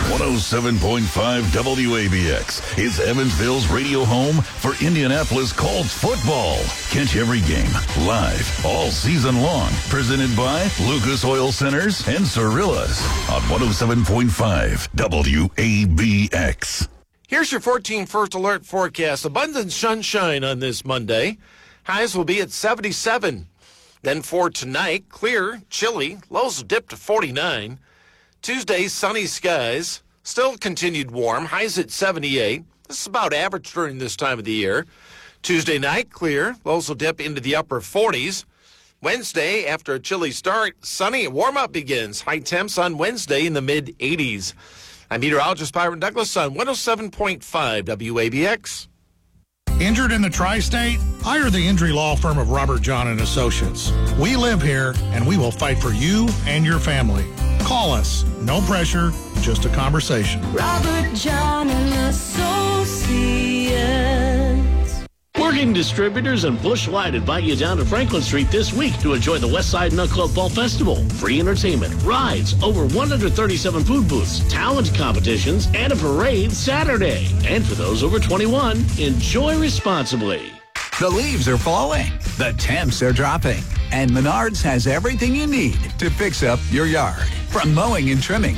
107.5 WABX is Evansville's radio home for Indianapolis Colts football. Catch every game live all season long. Presented by Lucas Oil Centers and Cirillas on 107.5 WABX. Here's your 14 First Alert forecast. Abundant sunshine on this Monday. Highs will be at 77. Then for tonight, clear, chilly. Lows will dip to 49. Tuesday, sunny skies. Still continued warm. Highs at 78. This is about average during this time of the year. Tuesday night, clear. Lows will dip into the upper 40s. Wednesday, after a chilly start, sunny. Warm-up begins. High temps on Wednesday in the mid-80s. I'm meteorologist Byron Douglas on 107.5 WABX. Injured in the tri-state? Hire the injury law firm of Robert John & Associates. We live here, and we will fight for you and your family. Call us. No pressure, just a conversation. Robert John & Associates. Working Distributors and Busch Light invite you down to Franklin Street this week to enjoy the Westside Nut Club Fall Festival. Free entertainment, rides, over 137 food booths, talent competitions, and a parade Saturday. And for those over 21, enjoy responsibly. The leaves are falling, the temps are dropping, and Menards has everything you need to fix up your yard. From mowing and trimming